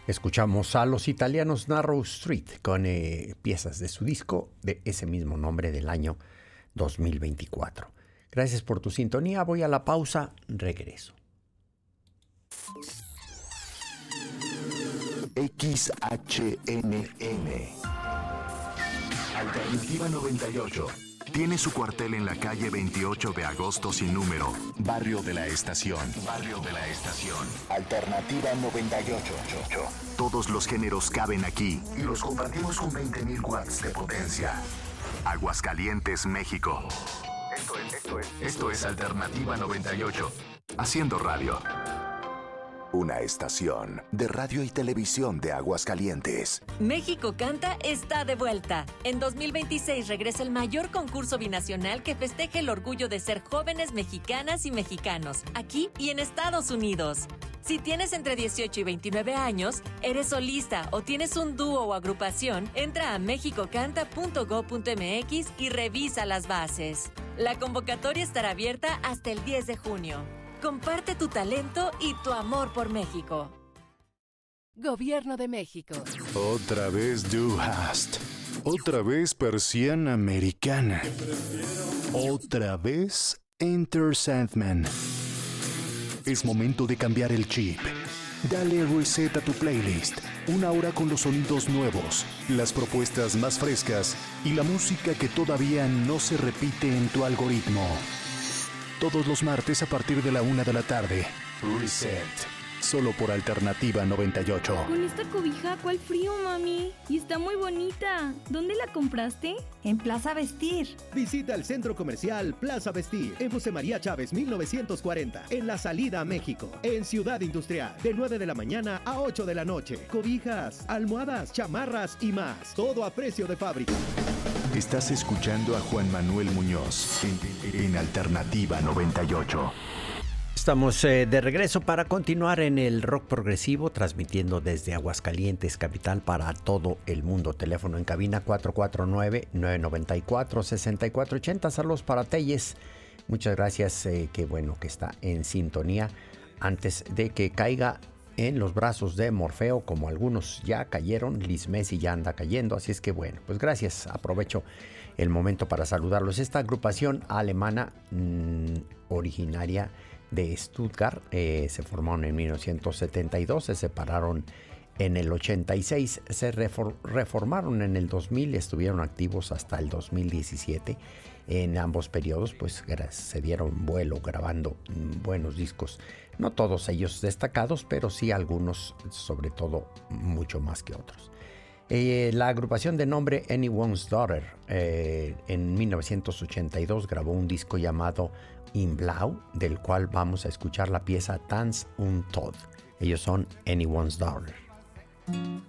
Escuchamos a los italianos Narrow Street con piezas de su disco de ese mismo nombre del año 2024. Gracias por tu sintonía. Voy a la pausa. Regreso. XHNN Alternativa 98 tiene su cuartel en la calle 28 de agosto sin número, Barrio de la Estación. Barrio de la Estación. Alternativa 98. Todos los géneros caben aquí y los compartimos con 20.000 watts de potencia. Aguascalientes, México. Esto es Alternativa 98. Haciendo radio. Una estación de radio y televisión de Aguascalientes. México Canta está de vuelta. En 2026 regresa el mayor concurso binacional que festeja el orgullo de ser jóvenes mexicanas y mexicanos, aquí y en Estados Unidos. Si tienes entre 18 y 29 años, eres solista o tienes un dúo o agrupación, entra a mexicocanta.go.mx y revisa las bases. La convocatoria estará abierta hasta el 10 de junio. Comparte tu talento y tu amor por México. Gobierno de México. Otra vez Du Hast. Otra vez persiana americana. Otra vez Enter Sandman. Es momento de cambiar el chip. Dale reset a tu playlist. Una hora con los sonidos nuevos, las propuestas más frescas y la música que todavía no se repite en tu algoritmo. Todos los martes a partir de la 1 de la tarde. Reset. Solo por Alternativa 98. Con esta cobija, ¿cuál frío, mami? Y está muy bonita. ¿Dónde la compraste? En Plaza Vestir. Visita el centro comercial Plaza Vestir en José María Chávez 1940, en la salida a México, en Ciudad Industrial, de 9 de la mañana a 8 de la noche. Cobijas, almohadas, chamarras y más. Todo a precio de fábrica. Estás escuchando a Juan Manuel Muñoz en Alternativa 98. Estamos de regreso para continuar en el rock progresivo, transmitiendo desde Aguascalientes, capital, para todo el mundo. Teléfono en cabina 449-994-6480. Saludos para Telles. Muchas gracias, qué bueno que está en sintonía antes de que caiga en los brazos de Morfeo, como algunos ya cayeron. Liz Messi ya anda cayendo, así es que bueno, pues gracias. Aprovecho el momento para saludarlos. Esta agrupación alemana originaria de Stuttgart, se formaron en 1972, se separaron en el 86, se reformaron en el 2000, estuvieron activos hasta el 2017. En ambos periodos pues se dieron vuelo grabando buenos discos, no todos ellos destacados, pero sí algunos, sobre todo mucho más que otros. La agrupación de nombre Anyone's Daughter en 1982 grabó un disco llamado In Blau, del cual vamos a escuchar la pieza Tanz und Tod. Ellos son Anyone's Daughter.